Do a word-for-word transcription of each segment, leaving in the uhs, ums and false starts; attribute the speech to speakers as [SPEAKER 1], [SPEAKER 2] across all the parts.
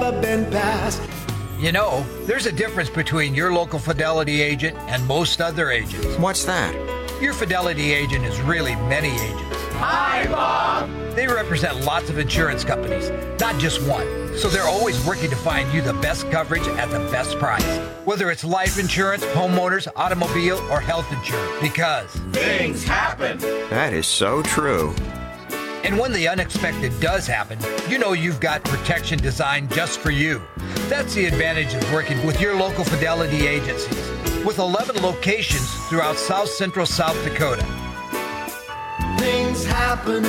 [SPEAKER 1] never been past.
[SPEAKER 2] You know, there's a difference between your local Fidelity agent and most other agents.
[SPEAKER 3] What's that?
[SPEAKER 2] Your Fidelity agent is really many agents.
[SPEAKER 1] Hi, Bob.
[SPEAKER 2] They represent lots of insurance companies, not just one. So they're always working to find you the best coverage at the best price. Whether it's life insurance, homeowners, automobile, or health insurance. Because
[SPEAKER 1] things happen.
[SPEAKER 3] That is so true.
[SPEAKER 2] And when the unexpected does happen, you know you've got protection designed just for you. That's the advantage of working with your local Fidelity agencies. With eleven locations throughout South Central South Dakota.
[SPEAKER 1] Things happen.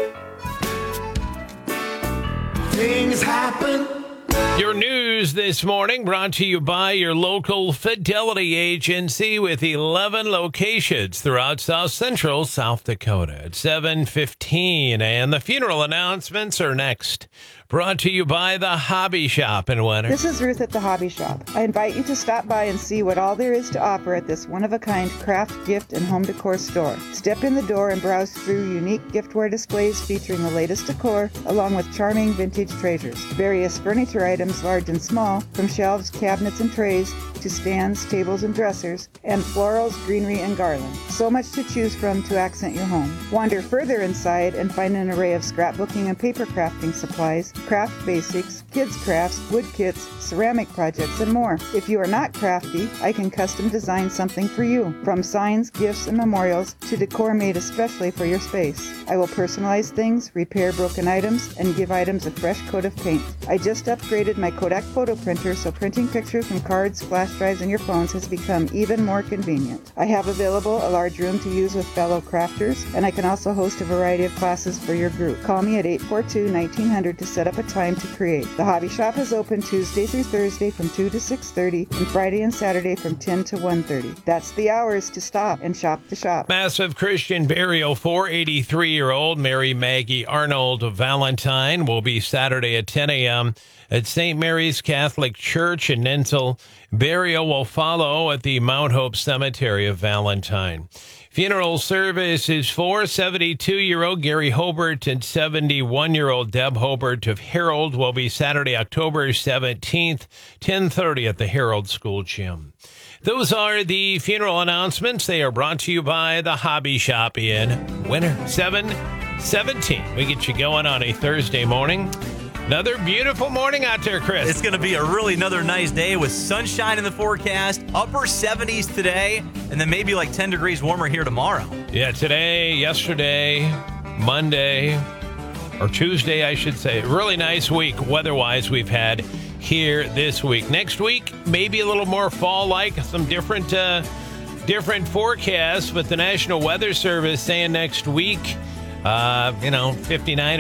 [SPEAKER 1] Things happen.
[SPEAKER 4] Your news this morning brought to you by your local Fidelity agency with eleven locations throughout South Central South Dakota at seven fifteen. And the funeral announcements are next. Brought to you by the Hobby Shop in Winter.
[SPEAKER 5] This is Ruth at the Hobby Shop. I invite you to stop by and see what all there is to offer at this one-of-a-kind craft, gift, and home decor store. Step in the door and browse through unique giftware displays featuring the latest decor, along with charming vintage treasures. Various furniture items, large and small, from shelves, cabinets, and trays, to stands, tables, and dressers, and florals, greenery, and garland. So much to choose from to accent your home. Wander further inside and find an array of scrapbooking and paper crafting supplies, craft basics, kids crafts, wood kits, ceramic projects, and more. If you are not crafty, I can custom design something for you, from signs, gifts, and memorials to decor made especially for your space. I will personalize things, repair broken items, and give items a fresh coat of paint. I just upgraded my Kodak photo printer, so printing pictures from cards, flash drives, and your phones has become even more convenient. I have available a large room to use with fellow crafters, and I can also host a variety of classes for your group. Call me at eight four two, nineteen hundred to set up a time to create. The Hobby Shop is open Tuesday through Thursday from two to six thirty and Friday and Saturday from ten to one thirty. That's the hours to stop and shop the shop.
[SPEAKER 4] Massive Christian burial for eighty-three-year-old Mary Maggie Arnold Valentine will be Saturday at ten a.m. at Saint Mary's Catholic Church in Nensel. Burial will follow at the Mount Hope Cemetery of Valentine. Funeral service is for seventy-two-year-old Gary Hobart and seventy-one-year-old Deb Hobart of Herald. Will be Saturday, October seventeenth, ten thirty at the Herald School Gym. Those are the funeral announcements. They are brought to you by the Hobby Shop in Winter. seven seventeen. We get you going on a Thursday morning. Another beautiful morning out there, Chris.
[SPEAKER 6] It's going to be a really another nice day with sunshine in the forecast, upper seventies today, and then maybe like ten degrees warmer here tomorrow.
[SPEAKER 4] Yeah, today, yesterday, Monday, or Tuesday, I should say. Really nice week weather-wise we've had here this week. Next week, maybe a little more fall-like, some different, uh, different forecasts, but the National Weather Service saying next week, uh, you know, fifty-nine